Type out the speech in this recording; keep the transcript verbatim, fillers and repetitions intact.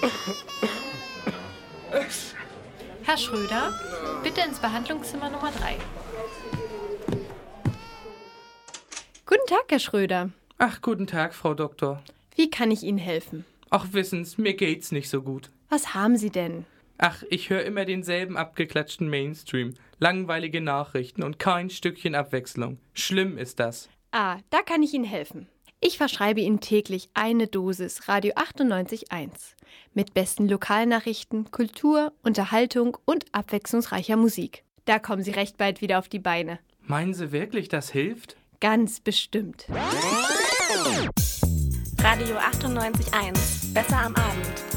Herr Schröder, bitte ins Behandlungszimmer Nummer drei. Guten Tag, Herr Schröder. Ach, guten Tag, Frau Doktor. Wie kann ich Ihnen helfen? Ach, wissen's, mir geht's nicht so gut. Was haben Sie denn? Ach, ich höre immer denselben abgeklatschten Mainstream. Langweilige Nachrichten und kein Stückchen Abwechslung. Schlimm ist das. Ah, da kann ich Ihnen helfen. Ich verschreibe Ihnen täglich eine Dosis Radio achtundneunzig Komma eins. Mit besten Lokalnachrichten, Kultur, Unterhaltung und abwechslungsreicher Musik. Da kommen Sie recht bald wieder auf die Beine. Meinen Sie wirklich, das hilft? Ganz bestimmt. Radio achtundneunzig Komma eins. Besser am Abend.